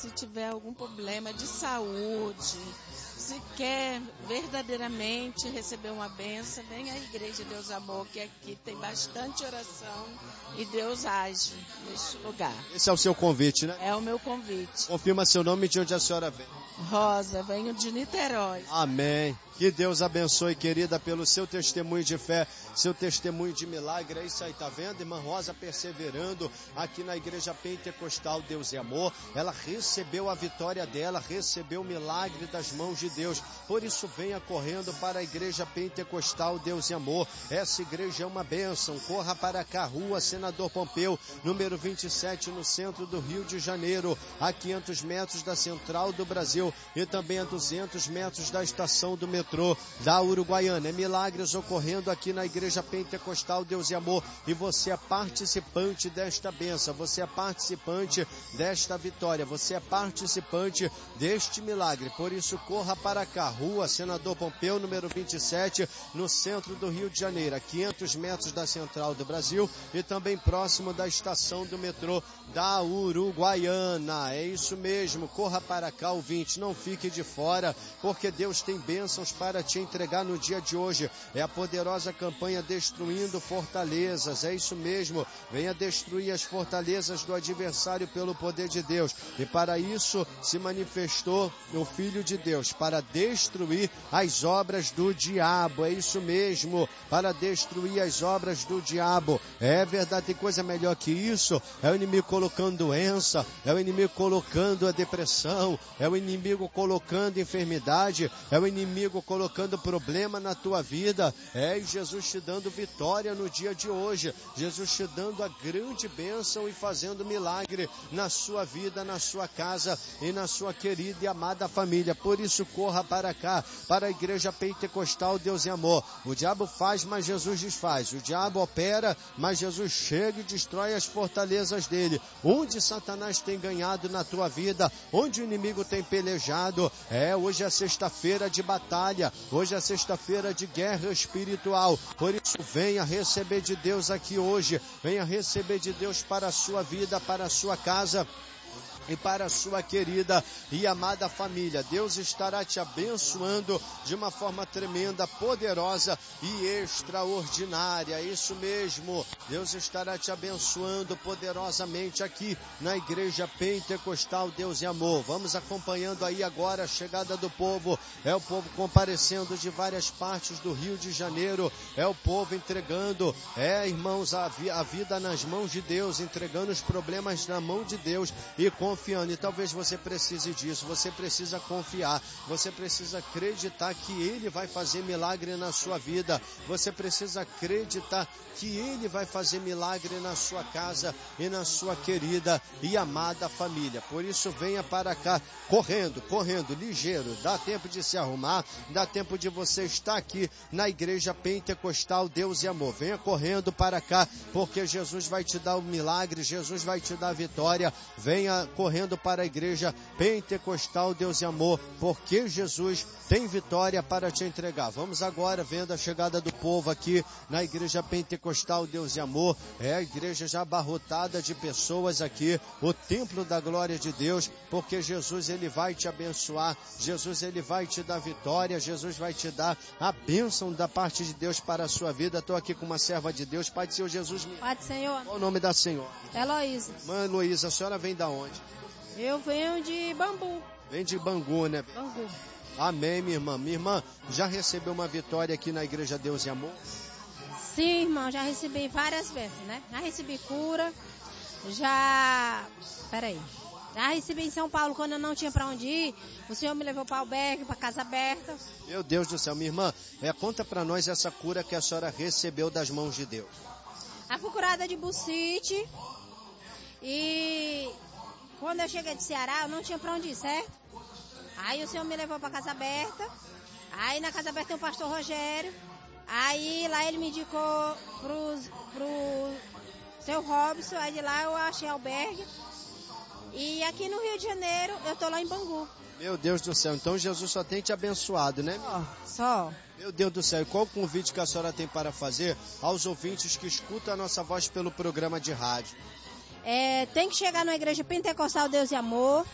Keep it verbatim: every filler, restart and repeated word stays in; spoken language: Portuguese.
se tiver algum problema de saúde, se quer verdadeiramente receber uma bênção, vem à Igreja Deus Amor, que aqui tem bastante oração e Deus age neste lugar. Esse é o seu convite, né? É o meu convite. Confirma seu nome e de onde a senhora vem. Rosa, venho de Niterói. Amém. Que Deus abençoe, querida, pelo seu testemunho de fé, seu testemunho de milagre. É isso aí, tá vendo? Irmã Rosa perseverando aqui na Igreja Pentecostal Deus e Amor. Ela recebeu a vitória dela, recebeu o milagre das mãos de Deus. Por isso, venha correndo para a Igreja Pentecostal Deus e Amor. Essa igreja é uma bênção. Corra para cá, Rua Senador Pompeu, número vinte e sete, no centro do Rio de Janeiro, a quinhentos metros da Central do Brasil e também a duzentos metros da estação do metrô da Uruguaiana. É milagres ocorrendo aqui na Igreja Pentecostal Deus e Amor, e você é participante desta bênção, você é participante desta vitória, você é participante deste milagre. Por isso, corra para cá, Rua Senador Pompeu, número vinte e sete, no centro do Rio de Janeiro, a quinhentos metros da Central do Brasil e também próximo da estação do metrô da Uruguaiana. É isso mesmo, corra para cá, ouvinte, não fique de fora, porque Deus tem bênçãos para te entregar no dia de hoje. É a poderosa campanha Destruindo Fortalezas. É isso mesmo. Venha destruir as fortalezas do adversário pelo poder de Deus. E para isso se manifestou o Filho de Deus, para destruir as obras do diabo. É isso mesmo, para destruir as obras do diabo. É verdade, tem coisa melhor que isso. É o inimigo colocando doença, é o inimigo colocando a depressão, é o inimigo colocando enfermidade, é o inimigo colocando problema na tua vida. É Jesus te dando vitória no dia de hoje, Jesus te dando a grande bênção e fazendo milagre na sua vida, na sua casa e na sua querida e amada família. Por isso, corra para cá, para a Igreja Pentecostal Deus e Amor. O diabo faz, mas Jesus desfaz. O diabo opera, mas Jesus chega e destrói as fortalezas dele. Onde Satanás tem ganhado na tua vida, onde o inimigo tem pelejado, é, hoje é sexta-feira de batalha, hoje é sexta-feira de guerra espiritual. Por isso, venha receber de Deus aqui hoje, venha receber de Deus para a sua vida, para a sua casa e para a sua querida e amada família. Deus estará te abençoando de uma forma tremenda, poderosa e extraordinária. Isso mesmo, Deus estará te abençoando poderosamente aqui na Igreja Pentecostal Deus e Amor. Vamos acompanhando aí agora a chegada do povo. É o povo comparecendo de várias partes do Rio de Janeiro. É o povo entregando, é, irmãos, a, vi, a vida nas mãos de Deus, entregando os problemas na mão de Deus e com confiando, e talvez você precise disso, você precisa confiar, você precisa acreditar que Ele vai fazer milagre na sua vida, você precisa acreditar que Ele vai fazer milagre na sua casa e na sua querida e amada família. Por isso, venha para cá, correndo, correndo, ligeiro, dá tempo de se arrumar, dá tempo de você estar aqui na Igreja Pentecostal Deus e Amor. Venha correndo para cá, porque Jesus vai te dar o milagre, Jesus vai te dar a vitória. Venha correndo para a Igreja Pentecostal Deus e Amor, porque Jesus tem vitória para te entregar. Vamos agora vendo a chegada do povo aqui na Igreja Pentecostal Deus e Amor. É a igreja já abarrotada de pessoas aqui, o templo da glória de Deus, porque Jesus, Ele vai te abençoar, Jesus, Ele vai te dar vitória, Jesus vai te dar a bênção da parte de Deus para a sua vida. Estou aqui com uma serva de Deus. Pai do Senhor Jesus. Pai do Senhor. Qual o nome da senhora? Heloísa. Mãe Heloísa, a senhora vem da onde? Eu venho de Bambu. Vem de Bangu, né? Bangu. Amém, minha irmã. Minha irmã, já recebeu uma vitória aqui na Igreja Deus e Amor? Sim, irmão, já recebi várias vezes, né? Já recebi cura, já... Peraí. Já recebi em São Paulo, quando eu não tinha para onde ir, o Senhor me levou para o albergue, para casa aberta. Meu Deus do céu, minha irmã, é, conta para nós essa cura que a senhora recebeu das mãos de Deus. Eu fui curada de bucite e... Quando eu cheguei de Ceará, eu não tinha para onde ir, certo? Aí o Senhor me levou para casa aberta. Aí na casa aberta tem o pastor Rogério. Aí lá ele me indicou pro, pro seu Robson. Aí de lá eu achei albergue. E aqui no Rio de Janeiro, eu tô lá em Bangu. Meu Deus do céu, então Jesus só tem te abençoado, né? Só. Só. Meu Deus do céu, e qual o convite que a senhora tem para fazer aos ouvintes que escutam a nossa voz pelo programa de rádio? É, tem que chegar na Igreja Pentecostal Deus e Amor.